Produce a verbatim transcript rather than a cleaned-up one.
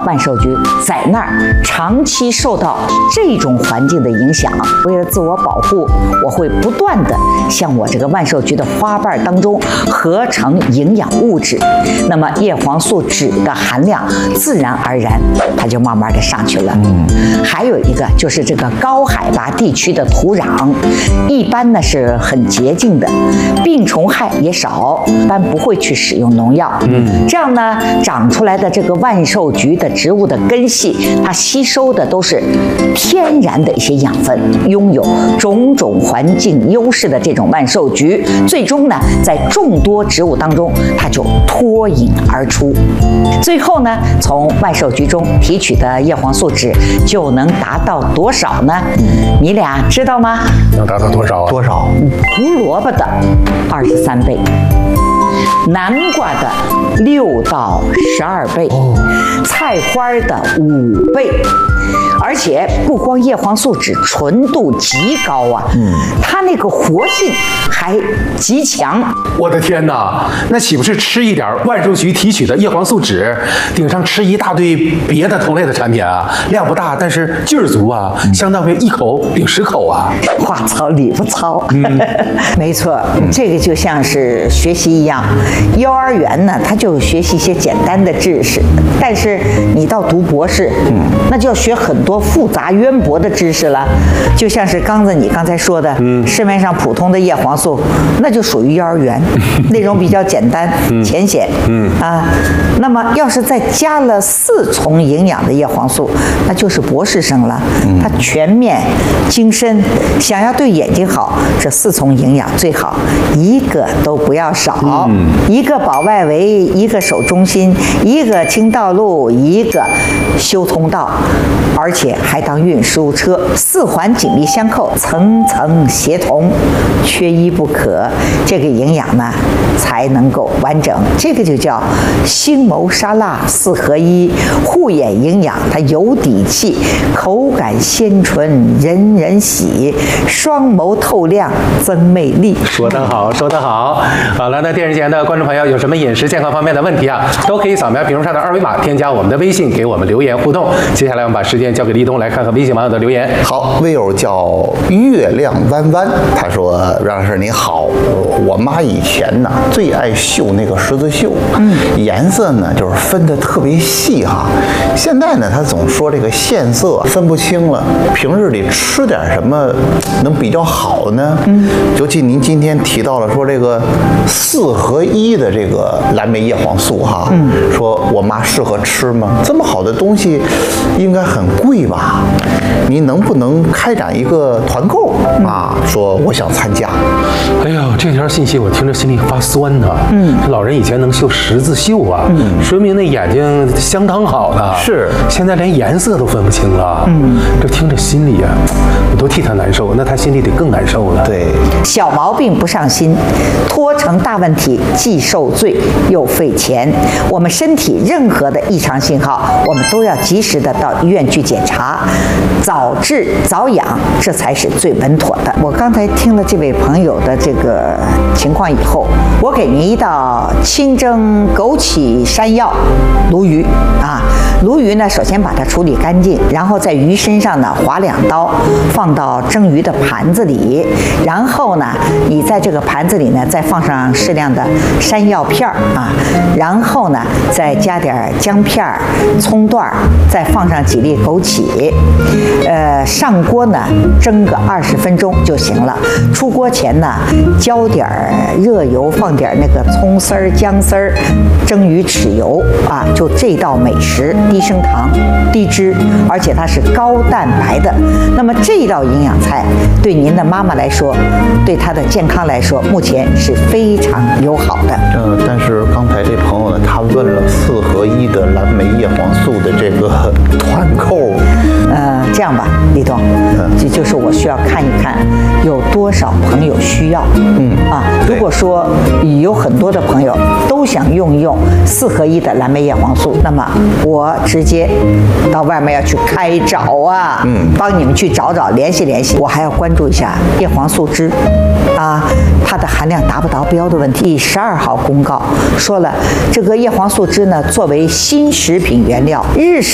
万寿菊在那儿长期受到这种环境的影响，为了自我保护，我会不断的向我这个万寿菊的花瓣当中合成营养物质，那么叶黄素酯的含量自然而然它就慢慢的上去了。嗯，还有一个就是这个高海拔地区的土壤一般呢是很洁净的，病虫害也少，一般不会去使用农药。嗯，这样呢长出来的这个万寿菊的植物的根系，它吸收的都是天然的一些养分，拥有种种环境优势的这种万寿菊，最终呢在众多植物当中它就脱颖而出。最后呢从万寿菊中提取的叶黄素酯就能达到多少呢？你俩知道吗？ 能达到多少？ 多少？ 胡萝卜的二十三倍，南瓜的六到十二倍，菜花的五倍。而且不光叶黄素酯纯度极高啊，嗯，它那个活性还极强。 我的天哪，那岂不是吃一点万寿菊提取的叶黄素酯，顶上吃一大堆别的同类的产品啊？量不大，但是劲儿足啊，相当于一口顶十口啊！ 话糙理不糙，嗯，没错，这个就像是学习一样，幼儿园呢，他就学习一些简单的知识，但是你到读博士，嗯，那就要学很多复杂渊博的知识了。就像是刚子你刚才说的，嗯，市面上普通的叶黄素，那就属于幼儿园，内容比较简单、嗯、浅显，嗯啊，那么要是再加了四重营养的叶黄素，那就是博士生了，嗯、它全面精深。想要对眼睛好，这四重营养最好一个都不要少，嗯、一个保外围，一个守中心，一个清道路，一个修通道，而且还当运输车，四环紧密相扣，层层协同，缺一不可。这个营养呢才能够完整，这个就叫星眸沙拉四合一，护眼营养，它有底气，口感鲜醇，人人喜，双眸透亮，增魅力。 说得好，说得好。好了，那电视前的观众朋友有什么饮食健康方面的问题啊，都可以扫描屏幕上的二维码，添加我们的微信，给我们留言互动。接下来我们把时间交给立冬，来看看微信网友的留言。 好，微友叫月亮弯弯，他说：“让老师您好，我妈以前呢最爱绣那个十字绣，嗯，颜色呢就是分得特别细哈。现在呢，她总说这个线色分不清了。平日里吃点什么能比较好呢？嗯，尤其您今天提到了说这个四合一的这个蓝莓叶黄素哈，嗯，说我妈适合吃吗？这么好的东西应该很贵吧？您能不能开展一个团购啊？说我想参加。 哎呦，这条信息我听着心里发酸呢。嗯，这老人以前能绣十字绣啊，嗯，说明那眼睛相当好的。 是， 现在连颜色都分不清了。嗯，这听着心里啊，我都替他难受，那他心里得更难受了。 对， 小毛病不上心，拖成大问题，既受罪又费钱。我们身体任何的异常信号，我们都要及时的到医院去检查，早治早养，这才是最稳妥的。我刚才听了这位朋友的这个情况以后，我给您一道清蒸枸杞山药鲈鱼啊。鲈鱼呢，首先把它处理干净，然后在鱼身上呢划两刀，放到蒸鱼的盘子里，然后呢，你在这个盘子里呢再放上适量的山药片儿啊，然后呢再加点姜片儿、葱段儿，再放上几粒枸杞，呃，上锅呢蒸个二十分钟就行了。出锅前呢，浇点热油，放点那个葱丝儿、姜丝儿，蒸鱼豉油啊，就这道美食。低升糖、低脂，而且它是高蛋白的。那么这道营养菜对您的妈妈来说，对她的健康来说，目前是非常友好的。 呃，但是刚才这朋友呢，他问了四合一的蓝莓叶黄素的这个团购。 呃，这样吧，立冬，这就是我需要看一看有多少朋友需要。嗯啊，如果说有很多的朋友都想用一用四合一的蓝莓叶黄素，那么我直接到外面要去开找啊，嗯，帮你们去找找，联系联系。我还要关注一下叶黄素酯啊，它的含量达不达标的问题。第十二号公告说了，这个叶黄素酯呢，作为新食品原料，日